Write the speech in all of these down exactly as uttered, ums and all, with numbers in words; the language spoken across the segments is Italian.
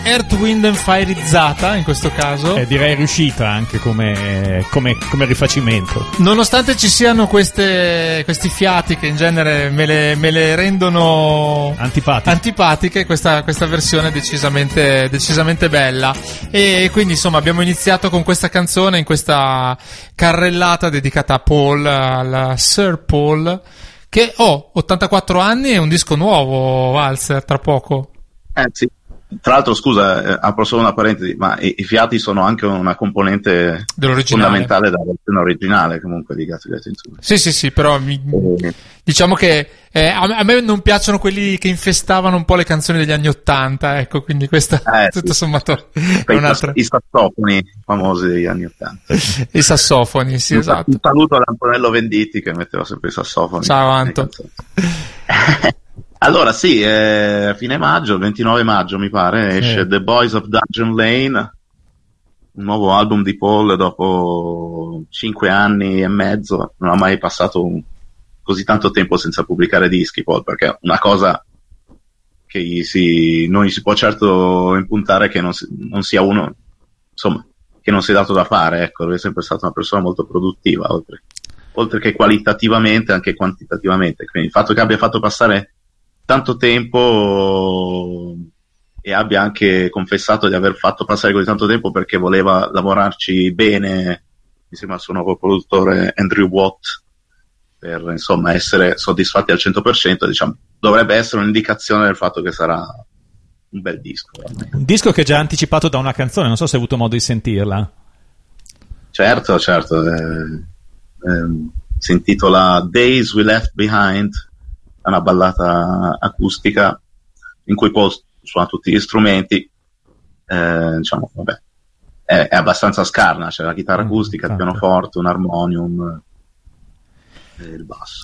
Earth, Wind and Fireizzata in questo caso. Eh, direi riuscita anche come, come, come rifacimento. Nonostante ci siano queste, questi fiati che in genere me le, me le rendono antipatiche, antipatiche questa, questa versione è decisamente, decisamente bella. E quindi insomma abbiamo iniziato con questa canzone in questa carrellata dedicata a Paul, al Sir Paul, che ho oh, ottantaquattro anni e un disco nuovo, Walzer, tra poco. Eh sì. Tra l'altro, scusa, eh, apro solo una parentesi, ma i, i fiati sono anche una componente fondamentale della versione originale, comunque, di Gas Gas Insomma. Sì, sì, sì, però mi, eh. diciamo che eh, a, a me non piacciono quelli che infestavano un po' le canzoni degli anni Ottanta, ecco, quindi questa, eh, tutto sì. sommato, è I, un'altra. I sassofoni famosi degli anni Ottanta. I sassofoni, sì, un, esatto. Un saluto ad Antonello Venditti che metteva sempre i sassofoni. Ciao, Anto. Allora sì, eh, fine maggio, il ventinove maggio mi pare, esce sì. The Boys of Dungeon Lane, un nuovo album di Paul dopo cinque anni e mezzo. Non ha mai passato un, così tanto tempo senza pubblicare dischi, Paul, perché una cosa che gli si, non gli si può certo impuntare che non, si, non sia uno, insomma, che non sia dato da fare, ecco, lui è sempre stata una persona molto produttiva, oltre, oltre che qualitativamente anche quantitativamente, quindi il fatto che abbia fatto passare tanto tempo e abbia anche confessato di aver fatto passare così tanto tempo perché voleva lavorarci bene insieme al suo nuovo produttore Andrew Watt per insomma essere soddisfatti al cento per cento, diciamo, dovrebbe essere un'indicazione del fatto che sarà un bel disco. Veramente. Un disco che è già anticipato da una canzone, non so se hai avuto modo di sentirla. Certo, certo, eh, eh, si intitola Days We Left Behind, una ballata acustica in cui Paul suona tutti gli strumenti, eh, diciamo, vabbè, è, è abbastanza scarna, c'è la chitarra acustica, mm, il pianoforte, un armonium e il basso.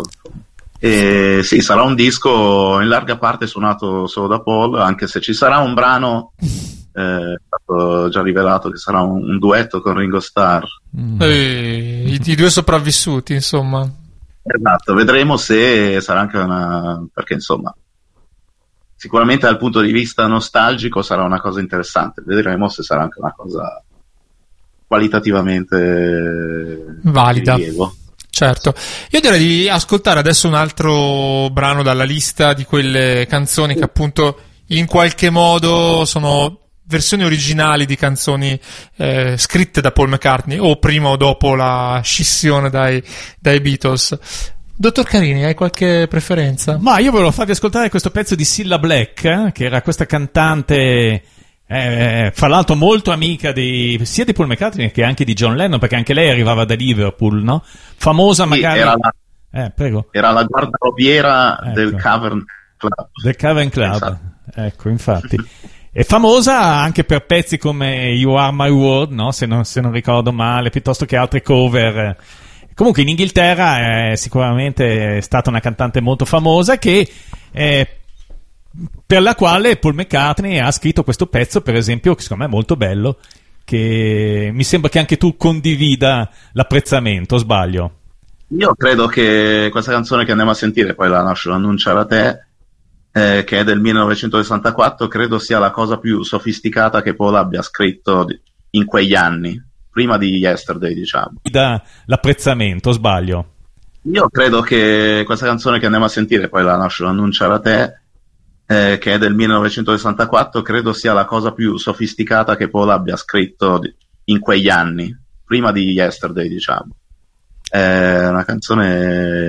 E sì, sarà un disco in larga parte suonato solo da Paul, anche se ci sarà un brano, eh, è stato già rivelato che sarà un, un duetto con Ringo Starr. Mm. E, i, i due sopravvissuti, insomma. Esatto, vedremo se sarà anche una, perché insomma sicuramente dal punto di vista nostalgico sarà una cosa interessante, vedremo se sarà anche una cosa qualitativamente valida. Rilievo. Certo, io direi di ascoltare adesso un altro brano dalla lista di quelle canzoni che appunto in qualche modo sono versioni originali di canzoni eh, scritte da Paul McCartney o prima o dopo la scissione dai, dai Beatles. Dottor Carini, hai qualche preferenza? Ma io volevo farvi ascoltare questo pezzo di Cilla Black, eh, che era questa cantante eh, fra l'altro molto amica di, sia di Paul McCartney che anche di John Lennon, perché anche lei arrivava da Liverpool, no? Famosa magari... Sì, era la, eh, prego. Era la guardarobiera ecco. del Cavern Club. Del Cavern Club, esatto. Ecco, infatti. È famosa anche per pezzi come You Are My World, no? Se non, se non ricordo male, piuttosto che altre cover. Comunque in Inghilterra è sicuramente stata una cantante molto famosa che eh, per la quale Paul McCartney ha scritto questo pezzo, per esempio, che secondo me è molto bello, che mi sembra che anche tu condivida l'apprezzamento, o sbaglio? Io credo che questa canzone che andiamo a sentire, poi la lascio annunciare a te, Eh, che è del millenovecentosessantaquattro, credo sia la cosa più sofisticata che Paul abbia scritto in quegli anni, prima di Yesterday, diciamo. Da l'apprezzamento, o sbaglio? Io credo che questa canzone che andiamo a sentire, poi la lascio annunciare a te, eh, che è del millenovecentosessantaquattro, credo sia la cosa più sofisticata che Paul abbia scritto in quegli anni, prima di Yesterday, diciamo. È una canzone